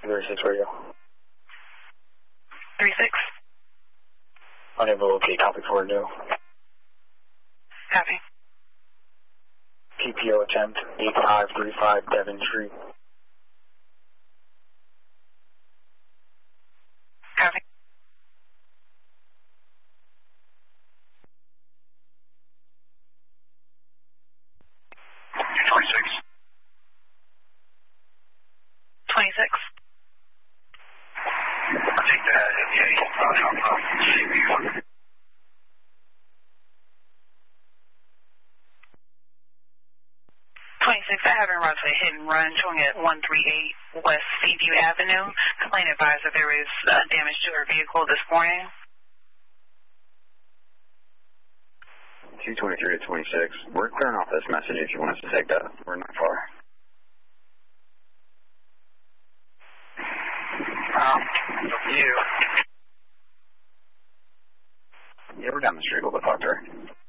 36 radio. 36. Unable to locate, copy for new. Copy. TPO attempt 8535 Devon Street. Copy. I'll take that. Yeah, 26, I have in roughly hit and run showing at 138 West Seaview Avenue. Complaint advised that there is damage to her vehicle this morning. 223 to 26. We're clearing off this message if you want us to take that. We're not far. you. Yeah, we're down the street. We'll go talk to her.